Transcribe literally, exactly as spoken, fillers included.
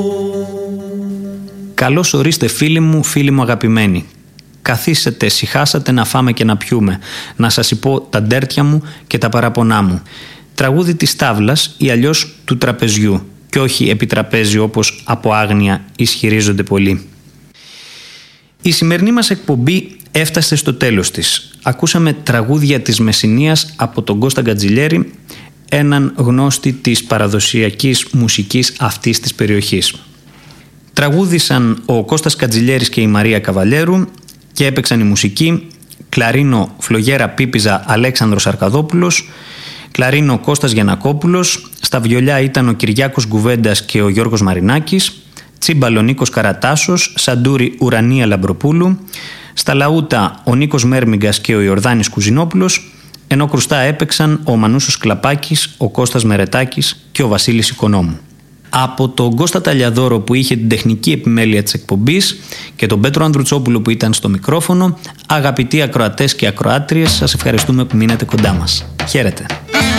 Καλώς ορίστε φίλοι μου, φίλοι μου αγαπημένοι. Καθίσετε, σιχάσατε να φάμε και να πιούμε, να σας υπώ τα ντέρτια μου και τα παραπονά μου. Τραγούδι της τάβλας ή αλλιώς του τραπεζιού, και όχι επιτραπέζι όπως από άγνοια ισχυρίζονται πολλοί. Η σημερινή μας εκπομπή έφτασε στο τέλος της. Ακούσαμε τραγούδια της Μεσσηνίας από τον Κώστα Κατζηλιέρη, έναν γνώστη της παραδοσιακής μουσικής αυτής της περιοχής. Τραγούδησαν ο Κώστας Κατζηλιέρης και η Μαρία Καβαλιέρου και έπαιξαν η μουσική κλαρίνο Φλογέρα Πίπιζα Αλέξανδρος Αρκαδόπουλος, κλαρίνο Κώστας Γιαννακόπουλος, στα βιολιά ήταν ο Κυριάκος Γκουβέντας και ο Γιώργος Μαρινάκης, τσίμπαλο Νίκος Καρατάσος, σαντούρι Ουρανία Λαμπροπούλου, στα λαούτα ο Νίκος Μέρμιγκας και ο Ιορδάνης Κουζινόπουλος, ενώ κρουστά έπαιξαν ο Μανούσος Κλαπάκης, ο Κώστας Μερετάκης και ο Βασίλης Οικονόμου. Από τον Κώστα Ταλιαδόρο που είχε την τεχνική επιμέλεια της εκπομπής και τον Πέτρο Ανδρουτσόπουλο που ήταν στο μικρόφωνο, αγαπητοί ακροατές και ακροάτριες, σας ευχαριστούμε που μείνατε κοντά μας. Χαίρετε.